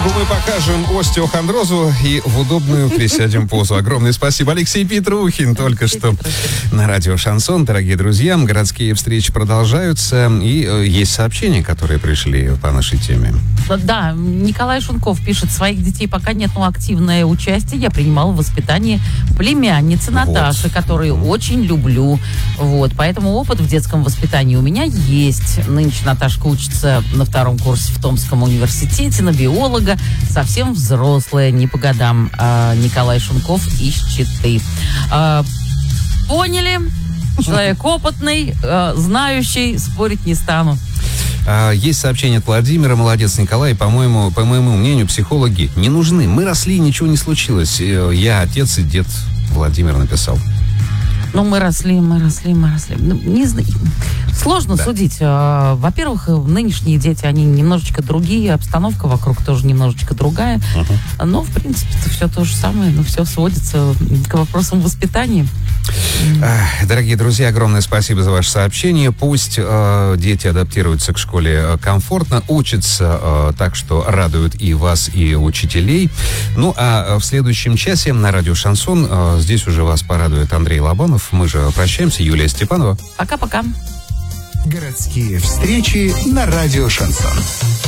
книгу мы покажем остеохондрозу и в удобную присядем позу. Огромное спасибо. Алексей Петрухин только что на радио «Шансон». Дорогие друзья, городские встречи продолжаются. И есть сообщения, которые пришли по нашей теме. Да, Николай Шунков пишет: своих детей пока нет, но активное участие я принимал в воспитании племянницы Наташи, которую очень люблю. Вот, поэтому опыт в детском воспитании у меня есть. Нынче Наташка учится на 2-м курсе в Томском университете на биолога. Совсем взрослая, не по годам. Николай Шунков из Читы. Поняли? Человек опытный, знающий, спорить не стану. Есть сообщение от Владимира. Молодец, Николай. По моему мнению, психологи не нужны. Мы росли, ничего не случилось. Я отец и дед. Владимир написал. Ну, мы росли. Ну, не знаю. Сложно судить. Во-первых, нынешние дети, они немножечко другие, обстановка вокруг тоже немножечко другая. Но, в принципе, все то же самое, но все сводится к вопросам воспитания. Дорогие друзья, огромное спасибо за ваше сообщение. Пусть дети адаптируются к школе комфортно, учатся так, что радуют и вас, и учителей. Ну, а в следующем часе на радио «Шансон» здесь уже вас порадует Андрей Лобанов. Мы же прощаемся. Юлия Степанова. Пока-пока. Городские встречи на радио «Шансон».